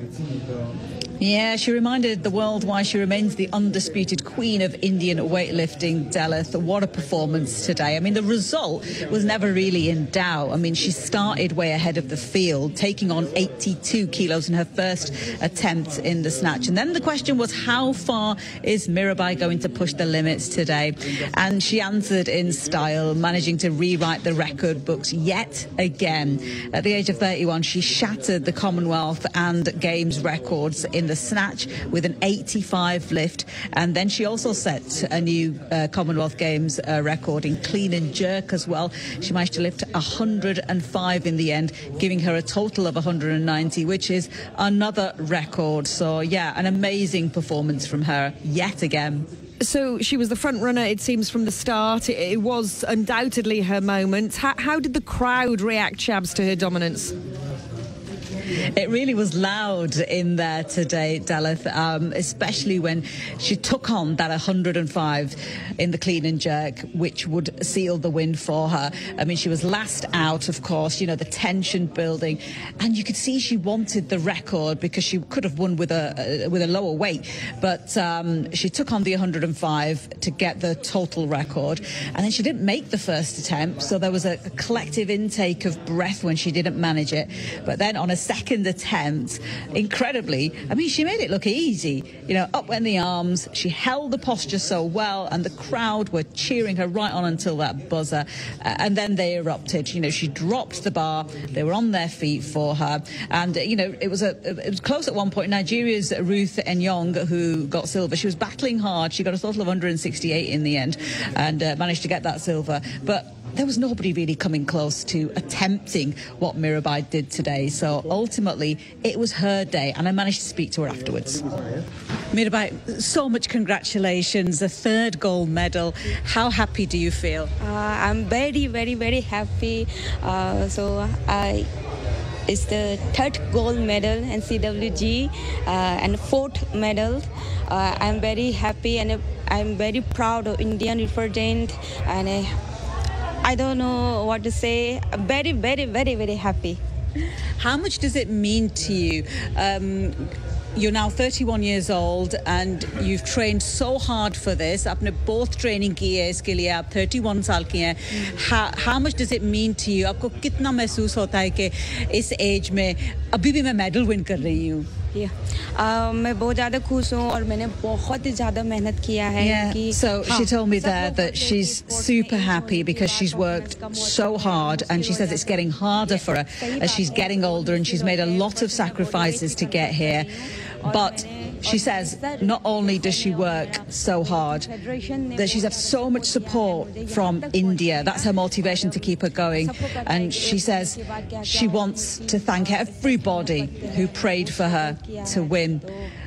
V: Yeah, she reminded the world why she remains the undisputed queen of Indian weightlifting, Delith. What a performance today. I mean, the result was never really in doubt. I mean, she started way ahead of the field, taking on 82 kilos in her first attempt in the snatch. And then the question was, how far is Mirabai going to push the limits today? And she answered in style, managing to rewrite the record books yet again. At the age of 31, she shattered the Commonwealth and Games records in the snatch with an 85 lift, and then she also set a new Commonwealth Games record in clean and jerk as well. She managed to lift 105 in the end, giving her a total of 190, which is another record. So yeah, an amazing performance from her yet again.
D: So she was the front runner, it seems, from the start. It was undoubtedly her moment. How did the crowd react, Shabs, to her dominance?
V: It really was loud in there today, Dalith, especially when she took on that 105 in the clean and jerk, which would seal the win for her. I mean, she was last out, of course, you know, the tension building, and you could see she wanted the record because she could have won with a lower weight, but she took on the 105 to get the total record, and then she didn't make the first attempt, so there was a collective intake of breath when she didn't manage it. But then on a second attempt, incredibly, I mean, she made it look easy. You know, up went the arms, she held the posture so well, and the crowd were cheering her right on until that buzzer, and then they erupted. You know, she dropped the bar, they were on their feet for her, and you know, it was close at one point. Nigeria's Ruth Enyong, who got silver, she was battling hard. She got a total of 168 in the end, and managed to get that silver, but there was nobody really coming close to attempting what Mirabai did today. So ultimately, it was her day, and I managed to speak to her afterwards. Mirabai, so much congratulations, the 3rd gold medal. How happy do you feel?
W: I'm very, very, very happy. It's the 3rd gold medal in CWG and 4th medal. I'm very happy, and I'm very proud of Indian represent, and I don't know what to say. Very, very, very, very happy.
V: How much does it mean to you? You're now 31 years old and you've trained so hard for this. आपने both training की है इसके लिए, आप 31 साल की हैं. How much does it mean to you? आपको कितना महसूस होता है कि इस age में अभी भी मैं medal win कर रही हूँ?
W: मैं बहुत ज़्यादा खुश हूँ और मैंने बहुत ही ज़्यादा मेहनत किया है.
V: So she told me there that she's super happy because she's worked so hard, and she says it's getting harder for her as she's getting older, and she's made a lot of sacrifices to get here. But She says not only does she work so hard, that she's had so much support from India. That's her motivation to keep her going. And she says she wants to thank everybody who prayed for her to win.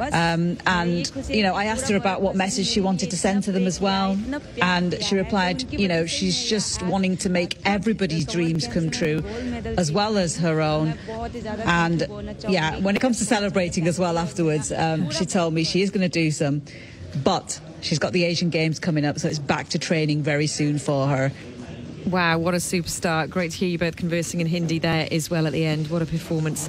V: And, you know, I asked her about what message she wanted to send to them as well. And she replied, you know, she's just wanting to make everybody's dreams come true, as well as her own. And, yeah, when it comes to celebrating as well afterwards, she told me she is going to do some. But she's got the Asian Games coming up, so it's back to training very soon for her.
D: Wow, what a superstar. Great to hear you both conversing in Hindi there as well at the end. What a performance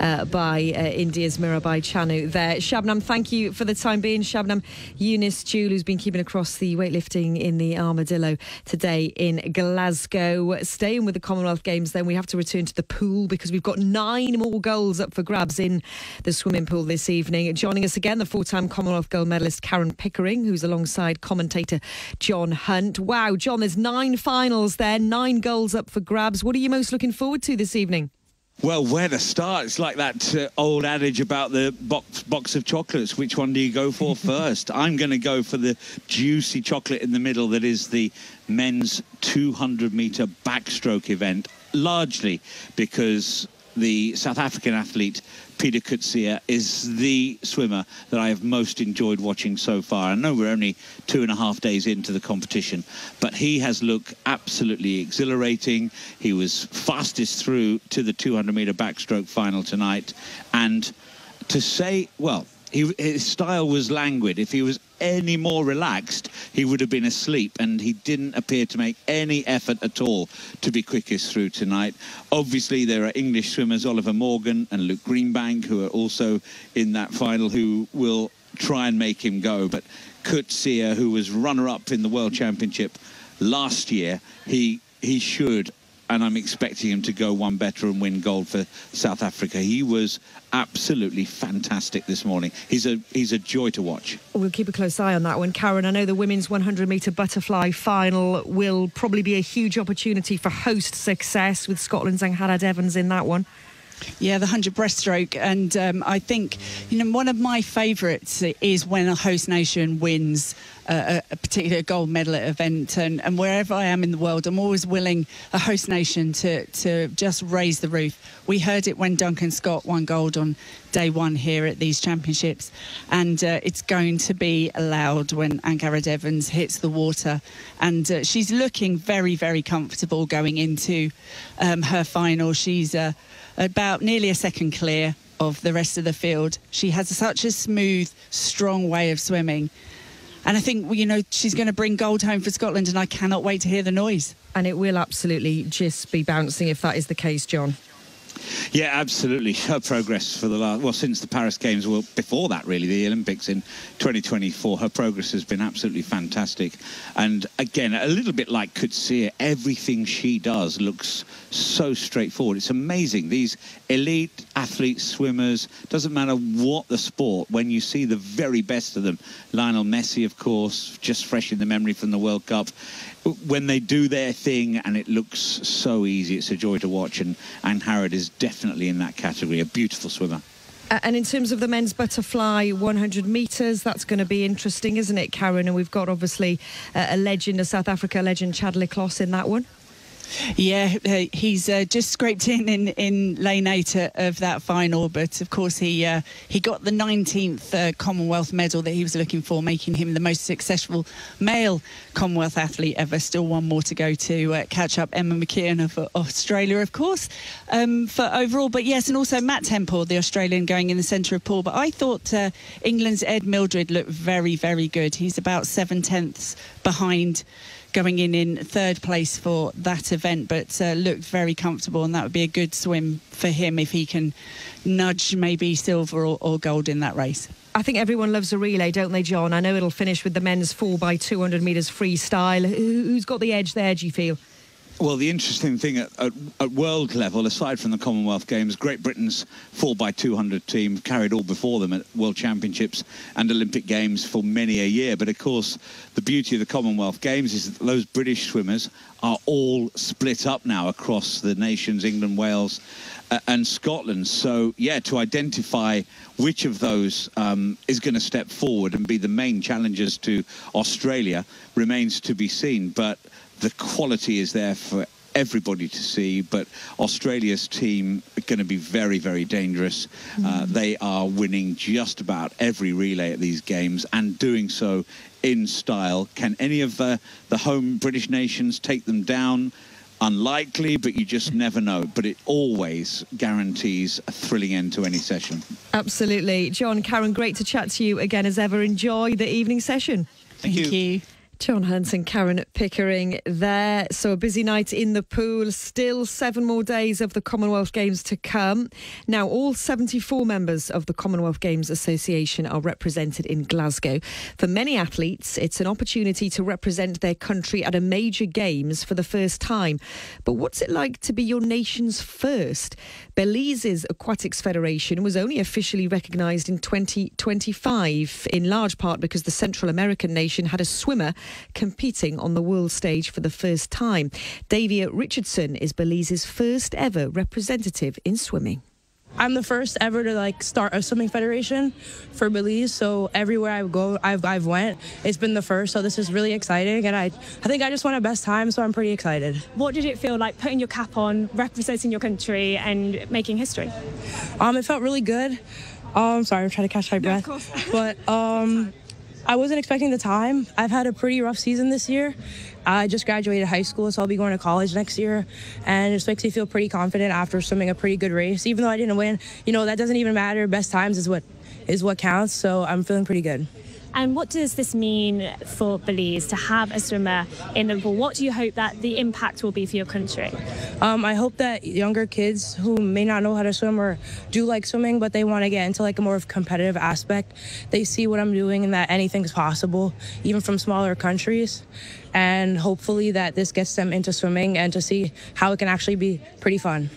D: by India's Mirabai Chanu there. Shabnam, thank you for the time being. Shabnam Younis-Jewell, who's been keeping across the weightlifting in the Armadillo today in Glasgow. Staying with the Commonwealth Games, then we have to return to the pool because we've got 9 more goals up for grabs in the swimming pool this evening. Joining us again, the 4-time Commonwealth gold medalist Karen Pickering, who's alongside commentator John Hunt. Wow, John, there's 9 finals there. 9 goals up for grabs. What are you most looking forward to this evening?
A: Well, where to start? It's like that old adage about the box of chocolates. Which one do you go for first? I'm going to go for the juicy chocolate in the middle that is the men's 200-metre backstroke event, largely because the South African athlete Peter Coetzee is the swimmer that I have most enjoyed watching so far. I know we're only 2.5 days into the competition, but he has looked absolutely exhilarating. He was fastest through to the 200-metre backstroke final tonight. And to say, well, his style was languid. If he was any more relaxed, he would have been asleep, and he didn't appear to make any effort at all to be quickest through tonight. Obviously, there are English swimmers, Oliver Morgan and Luke Greenbank, who are also in that final, who will try and make him go. But Coetzee, who was runner-up in the World Championship last year, he should, and I'm expecting him to go one better and win gold for South Africa. He was absolutely fantastic this morning. He's a joy to watch.
D: We'll keep a close eye on that one. Karen, I know the women's 100-metre butterfly final will probably be a huge opportunity for host success with Scotland's Angharad Evans in that one.
B: Yeah, the 100 breaststroke. And I think, you know, one of my favourites is when a host nation wins a particular gold medal event. And wherever I am in the world, I'm always willing a host nation to just raise the roof. We heard it when Duncan Scott won gold on day 1 here at these championships. And it's going to be loud when Angharad Evans hits the water. And she's looking very, very comfortable going into her final. She's about nearly a second clear of the rest of the field. She has such a smooth, strong way of swimming. And I think, you know, she's going to bring gold home for Scotland, and I cannot wait to hear the noise.
D: And it will absolutely just be bouncing if that is the case, John.
A: Yeah, absolutely. Her progress for the last, well, since the Paris Games, well, before that, really, the Olympics in 2024, her progress has been absolutely fantastic. And again, a little bit like Coetzee, everything she does looks so straightforward. It's amazing. These elite athletes, swimmers, doesn't matter what the sport, when you see the very best of them, Lionel Messi, of course, just fresh in the memory from the World Cup, when they do their thing and it looks so easy, it's a joy to watch. And Angharad is definitely in that category, a beautiful swimmer.
D: And in terms of the men's butterfly 100 metres, that's going to be interesting, isn't it, Karen? And we've got obviously a legend, a South Africa legend, Chad le Clos in that one.
B: Yeah, he's just scraped in lane 8 of that final, but of course he got the 19th Commonwealth medal that he was looking for, making him the most successful male Commonwealth athlete ever. Still one more to go to catch up Emma McKeon of Australia, of course, for overall. But yes, and also Matt Temple, the Australian, going in the centre of pool. But I thought England's Ed Mildred looked very, very good. He's about 7/10 behind, going in third place for that event, but looked very comfortable, and that would be a good swim for him if he can nudge maybe silver or gold in that race.
D: I think everyone loves a relay, don't they, John? I know it'll finish with the men's 4x200 metres freestyle. Who's got the edge there, do you feel?
A: Well, the interesting thing at world level, aside from the Commonwealth Games, Great Britain's 4x200 team carried all before them at World Championships and Olympic Games for many a year. But of course, the beauty of the Commonwealth Games is that those British swimmers are all split up now across the nations, England, Wales and Scotland. So, yeah, to identify which of those is going to step forward and be the main challengers to Australia remains to be seen. But the quality is there for everybody to see. But Australia's team are going to be very, very dangerous. They are winning just about every relay at these games and doing so in style. Can any of the home British nations take them down? Unlikely, but you just never know. But it always guarantees a thrilling end to any session.
D: Absolutely. John, Karen, great to chat to you again as ever. Enjoy the evening session.
A: Thank you.
D: John Hunt and Karen Pickering there. So a busy night in the pool. Still 7 more days of the Commonwealth Games to come. Now, all 74 members of the Commonwealth Games Association are represented in Glasgow. For many athletes, it's an opportunity to represent their country at a major games for the first time. But what's it like to be your nation's first? Belize's Aquatics Federation was only officially recognised in 2025, in large part because the Central American nation had a swimmer competing on the world stage for the first time. Davia Richardson is Belize's first ever representative in swimming.
F: I'm the first ever to start a swimming federation for Belize, so everywhere I go, I've went. It's been the first, so this is really exciting, and I think I just want a best time, so I'm pretty excited.
J: What did it feel like putting your cap on, representing your country, and making history?
F: It felt really good. Sorry, I'm trying to catch my breath.
J: Of course.
F: But I wasn't expecting the time. I've had a pretty rough season this year. I just graduated high school, so I'll be going to college next year. And it just makes me feel pretty confident after swimming a pretty good race. Even though I didn't win, that doesn't even matter. Best times is what counts, so I'm feeling pretty good.
J: And what does this mean for Belize to have a swimmer in the pool? What do you hope that the impact will be for your country?
F: I hope that younger kids who may not know how to swim or do like swimming, but they want to get into a more competitive aspect, they see what I'm doing and that anything's possible, even from smaller countries. And hopefully that this gets them into swimming and to see how it can actually be pretty fun.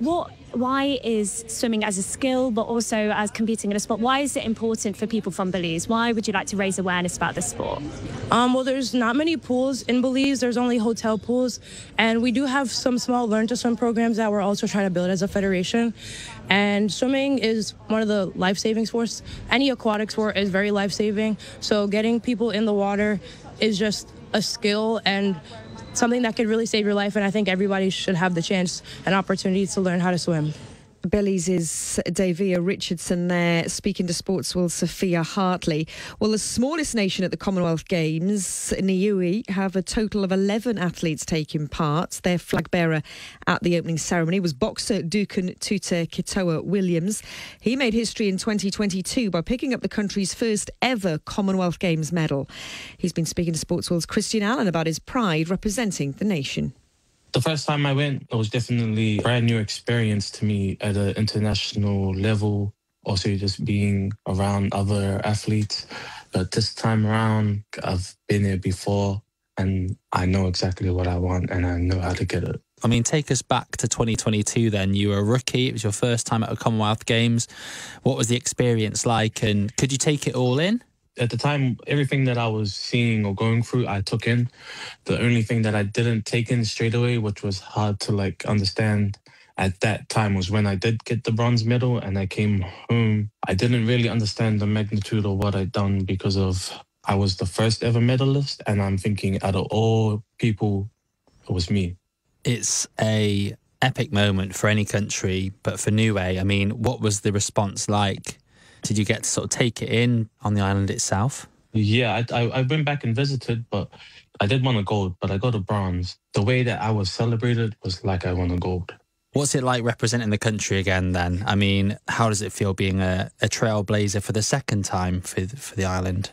J: Why is swimming as a skill, but also as competing in a sport, why is it important for people from Belize? Why would you like to raise awareness about this sport?
F: Well, there's not many pools in Belize. There's only hotel pools. And we do have some small learn-to-swim programs that we're also trying to build as a federation. And swimming is one of the life-saving sports. Any aquatic sport is very life-saving. So getting people in the water is just a skill and something that could really save your life, and I think everybody should have the chance and opportunity to learn how to swim.
D: Belize's Davia Richardson there, speaking to Sportsworld's Sophia Hartley. Well, the smallest nation at the Commonwealth Games, Niue, have a total of 11 athletes taking part. Their flag bearer at the opening ceremony was boxer Dukan Tuta Kitoa Williams. He made history in 2022 by picking up the country's first ever Commonwealth Games medal. He's been speaking to Sportsworld's Christian Allen about his pride representing the nation.
G: The first time I went, it was definitely a brand new experience to me at an international level. Also just being around other athletes. But this time around, I've been here before and I know exactly what I want and I know how to get it.
H: I mean, take us back to 2022 then. You were a rookie. It was your first time at a Commonwealth Games. What was the experience like and could you take it all in?
G: At the time, everything that I was seeing or going through, I took in. The only thing that I didn't take in straight away, which was hard to understand at that time, was when I did get the bronze medal and I came home. I didn't really understand the magnitude of what I'd done because I was the first ever medalist, and I'm thinking out of all people, it was me.
H: It's a epic moment for any country, but for Niue, I mean, what was the response like? Did you get to sort of take it in on the island itself?
G: Yeah, I went back and visited, but I did want a gold, but I got a bronze. The way that I was celebrated was like I won a gold.
H: What's it like representing the country again then? I mean, how does it feel being a trailblazer for the second time for the island?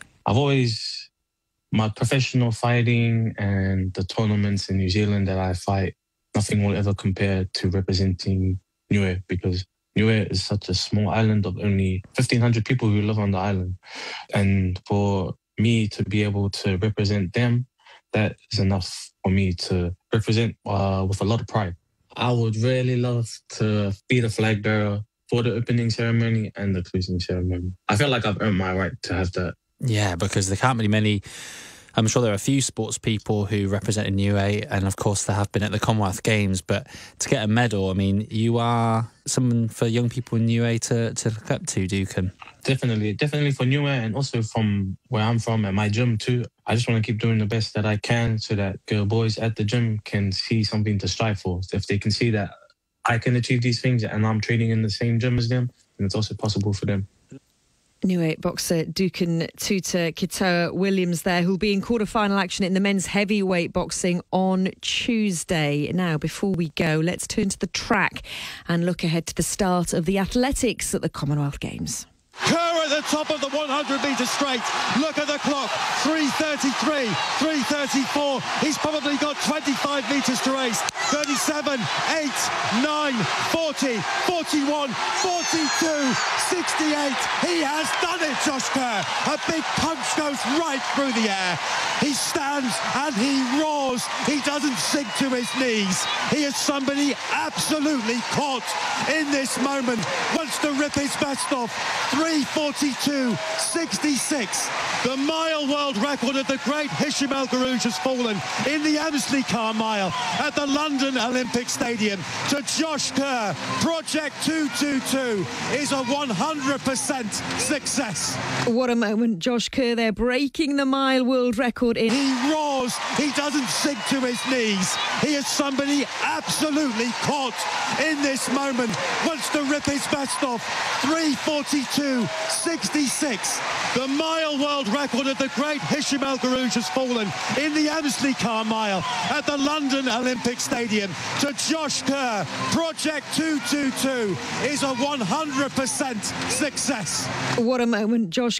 G: My professional fighting and the tournaments in New Zealand that I fight, nothing will ever compare to representing Niue, because Niue is such a small island of only 1,500 people who live on the island. And for me to be able to represent them, that is enough for me to represent with a lot of pride. I would really love to be the flag bearer for the opening ceremony and the closing ceremony. I feel like I've earned my right to have that.
H: Yeah, because there can't be many I'm sure there are a few sports people who represented Niue, and of course there have been at the Commonwealth Games, but to get a medal, I mean, you are someone for young people in Niue to look up to, Dukan.
G: Definitely for Niue, and also from where I'm from at my gym too. I just want to keep doing the best that I can so that girl boys at the gym can see something to strive for. So if they can see that I can achieve these things and I'm training in the same gym as them, then it's also possible for them.
D: Niue boxer Dukan Tuta Kitoa Williams there, who'll be in quarter-final action in the men's heavyweight boxing on Tuesday. Now, before we go, let's turn to the track and look ahead to the start of the athletics at the Commonwealth Games.
E: Kerr at the top of the 100-metre straight. Look at the clock. 3:33, 3:34. He's probably got 25 metres to race. 37, 8, 9, 40, 41, 42, 68. He has done it, Josh Kerr. A big punch goes right through the air. He stands and he roars. He doesn't sink to his knees. He is somebody absolutely caught in this moment. Wants to rip his vest off. 3:42.66. The mile world record of the great Hisham El Guerrouj has fallen in the Emsley Car Mile at the London Olympic Stadium to Josh Kerr. Project 222 is a 100% success.
D: What a moment. Josh Kerr there breaking the mile world record.
E: He roars. He doesn't sink to his knees. He is somebody absolutely caught in this moment. Wants to rip his vest off. 3:42.66. The mile world record of the great Hisham El Guerrouj has fallen in the Emsley Car Mile at the London Olympic Stadium to Josh Kerr. Project 222 is a 100% success.
D: What a moment. Josh